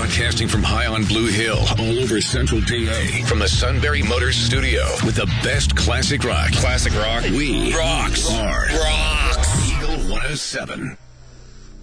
Broadcasting from high on Blue Hill, all over Central PA. From the Sunbury Motors Studio, with the best classic rock. Classic rock. We rocks. Hard. Rocks. Eagle 107.